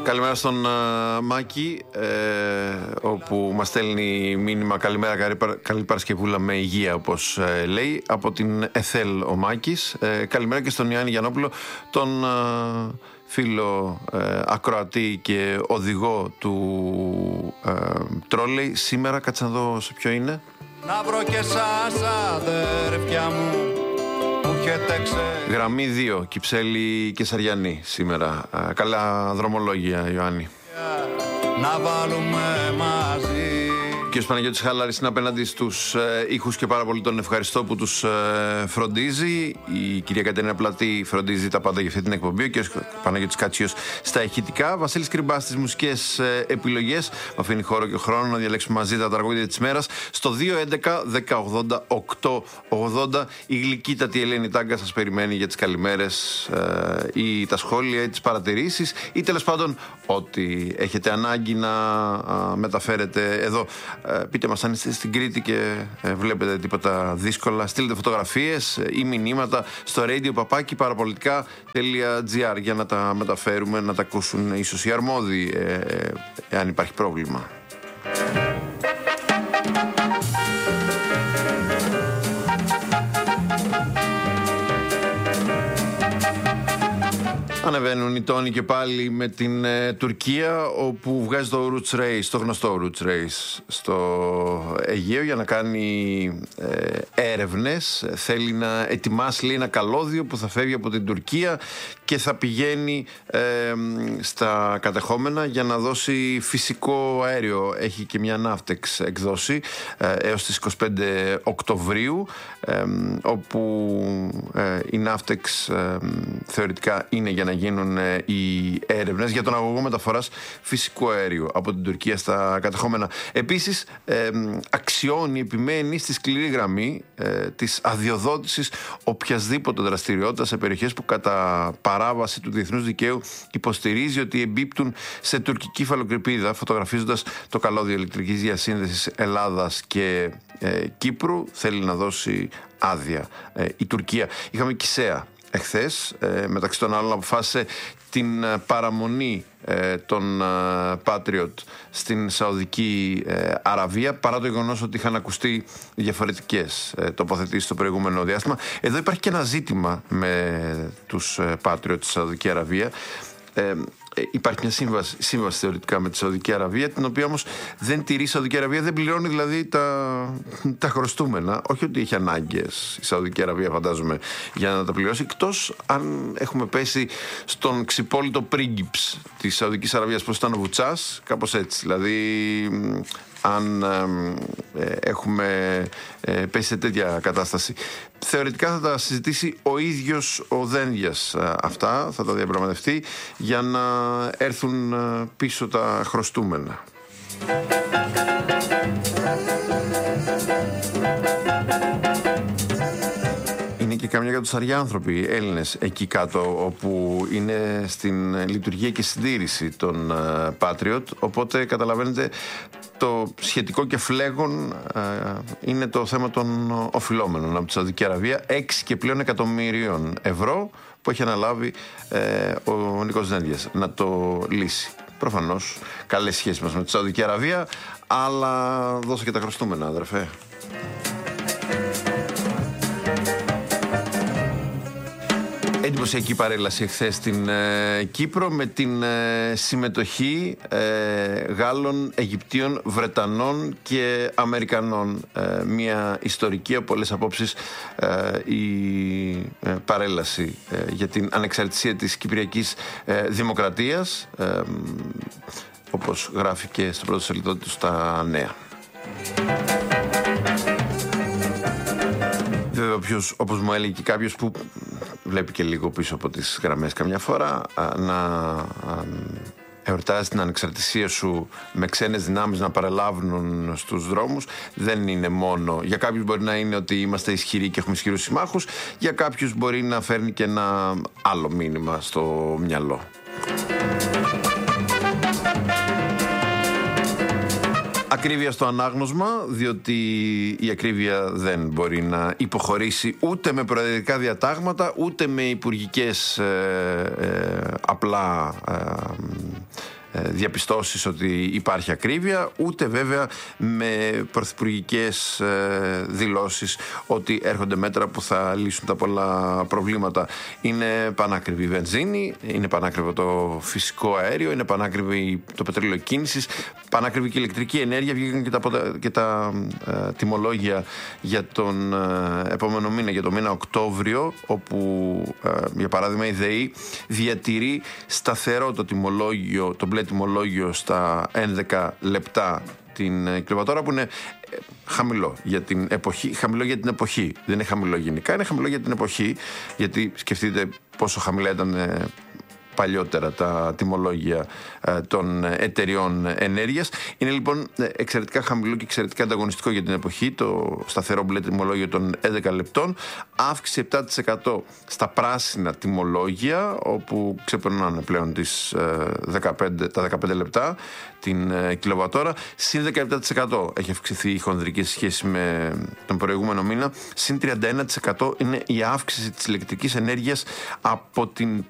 Καλημέρα στον Μάκη, όπου μας στέλνει μήνυμα καλημέρα, καλή Παρασκευούλα με υγεία, όπως λέει, από την ΕΘΕΛ ο Μάκης. Καλημέρα και στον Ιωάννη Γιαννόπουλο, τον φίλο ακροατή και οδηγό του τρόλεϊ. Σήμερα, κάτσε να δω σε ποιο είναι. Να βρω και σας αδέρφια μου. Γραμμή 2, Κυψέλη και Σαριανή σήμερα. Καλά δρομολόγια, Ιωάννη. Να βάλουμε μαζί. Και ο Παναγιώτης Χάλαρης είναι απέναντι στους ήχους και πάρα πολύ τον ευχαριστώ που τους φροντίζει. Η κυρία Κατερίνα Πλατή φροντίζει τα πάντα για αυτή την εκπομπή. Ο κύριος Παναγιώτης Κάτσιος στα ηχητικά. Βασίλης Κρυμπάς στις μουσικές επιλογές. Μου αφήνει χώρο και χρόνο να διαλέξουμε μαζί τα τραγούδια της μέρας. Στο 211-1080-880 η γλυκύτατη Ελένη Τάγκα σας περιμένει για τις καλημέρες ή τα σχόλια ή τις παρατηρήσεις ή τέλος πάντων ό,τι έχετε ανάγκη να μεταφέρετε εδώ. Πείτε μας αν είστε στην Κρήτη και βλέπετε τίποτα δύσκολα. Στείλτε φωτογραφίες ή μηνύματα στο radio@parapolitica.gr για να τα μεταφέρουμε, να τα ακούσουν ίσως οι αρμόδιοι, εάν υπάρχει πρόβλημα. Ανεβαίνουν οι τόνοι και πάλι με την Τουρκία, όπου βγάζει το Roots Race, το γνωστό Roots Race στο Αιγαίο για να κάνει έρευνες. Θέλει να ετοιμάσει, λέει, ένα καλώδιο που θα φεύγει από την Τουρκία και θα πηγαίνει στα κατεχόμενα για να δώσει φυσικό αέριο. Έχει και μια Ναύτεξ εκδώσει έως τις 25 Οκτωβρίου, όπου η Ναύτεξ θεωρητικά είναι για να γίνουν οι έρευνες για τον αγωγό μεταφοράς φυσικού αέριου από την Τουρκία στα κατεχόμενα. Επίσης, αξιώνει, επιμένει στη σκληρή γραμμή της αδειοδότησης οποιασδήποτε δραστηριότητα σε περιοχές που κατά παράβαση του διεθνούς δικαίου υποστηρίζει ότι εμπίπτουν σε τουρκική υφαλοκρηπίδα, φωτογραφίζοντας το καλώδιο ηλεκτρικής διασύνδεσης Ελλάδας και Κύπρου. Θέλει να δώσει άδεια η Τουρκία. Είχαμε Κισέα εχθές, μεταξύ των άλλων αποφάσισε την παραμονή των Patriot στην Σαουδική Αραβία, παρά το γεγονός ότι είχαν ακουστεί διαφορετικές τοποθετήσεις στο προηγούμενο διάστημα. Εδώ υπάρχει και ένα ζήτημα με τους Patriot στη Σαουδική Αραβία. Υπάρχει μια σύμβαση θεωρητικά με τη Σαουδική Αραβία, την οποία όμως δεν τηρεί η Σαουδική Αραβία, δεν πληρώνει δηλαδή τα χρωστούμενα. Όχι ότι έχει ανάγκες η Σαουδική Αραβία, φαντάζομαι, για να τα πληρώσει, εκτός αν έχουμε πέσει στον ξυπόλυτο πρίγκιψ της Σαουδικής Αραβίας, πως ήταν ο Βουτσάς, κάπως έτσι. Δηλαδή, αν έχουμε πέσει σε τέτοια κατάσταση. Θεωρητικά θα τα συζητήσει ο ίδιος ο Δένδιας αυτά, θα τα διαπραγματευτεί για να έρθουν πίσω τα χρωστούμενα. Είναι και καμιά κατοσταριά άνθρωποι Έλληνες εκεί κάτω, όπου είναι στην λειτουργία και συντήρηση των Patriot, οπότε καταλαβαίνετε το σχετικό και φλέγον είναι το θέμα των οφειλόμενων από τη Σαουδική Αραβία, 6 και πλέον εκατομμυρίων ευρώ που έχει αναλάβει ο Νίκος Δένδιας να το λύσει. Προφανώς καλές σχέσεις μας με τη Σαουδική Αραβία, αλλά δώσε και τα χρωστούμενα, αδερφέ. Εντυπωσιακή παρέλαση εχθές στην Κύπρο με την συμμετοχή Γάλλων, Αιγυπτίων, Βρετανών και Αμερικανών. Μια ιστορική από πολλές απόψεις η παρέλαση για την ανεξαρτησία της Κυπριακής Δημοκρατίας, όπως γράφει και στο πρώτο σελίδο του στα Νέα. Βέβαια, όπως μου έλεγε και κάποιος που βλέπει και λίγο πίσω από τις γραμμές καμιά φορά, να εορτάζει την ανεξαρτησία σου με ξένες δυνάμεις να παρελάβουν στους δρόμους, δεν είναι μόνο. Για κάποιους μπορεί να είναι ότι είμαστε ισχυροί και έχουμε ισχυρούς συμμάχους, για κάποιους μπορεί να φέρνει και ένα άλλο μήνυμα στο μυαλό. Ακρίβεια στο ανάγνωσμα, διότι η ακρίβεια δεν μπορεί να υποχωρήσει ούτε με προεδρικά διατάγματα, ούτε με υπουργικές απλά διαπιστώσεις ότι υπάρχει ακρίβεια, ούτε βέβαια με πρωθυπουργικές δηλώσεις ότι έρχονται μέτρα που θα λύσουν τα πολλά προβλήματα. Είναι πανάκριβη η βενζίνη, είναι πανάκριβο το φυσικό αέριο, είναι πανάκριβη το πετρέλαιο κίνησης, πανάκριβη και η ηλεκτρική ενέργεια. Βγήκαν και τα τιμολόγια για τον επόμενο μήνα, για το μήνα Οκτώβριο, όπου για παράδειγμα η ΔΕΗ διατηρεί σταθερό το μπλε τιμολόγιο στα 11 λεπτά την κιλοβατόρα, που είναι χαμηλό για την εποχή. Χαμηλό για την εποχή. Δεν είναι χαμηλό γενικά, είναι χαμηλό για την εποχή, γιατί σκεφτείτε πόσο χαμηλά ήταν παλιότερα τα τιμολόγια των εταιριών ενέργειας. Είναι λοιπόν εξαιρετικά χαμηλό και εξαιρετικά ανταγωνιστικό για την εποχή το σταθερό μπλε τιμολόγιο των 11 λεπτών. Αύξηση 7% στα πράσινα τιμολόγια, όπου ξεπερνάνε πλέον τα 15 λεπτά την κιλοβατόρα. Συν 17% έχει αυξηθεί η χονδρική σχέση με τον προηγούμενο μήνα. Συν 31% είναι η αύξηση της ηλεκτρικής ενέργειας από την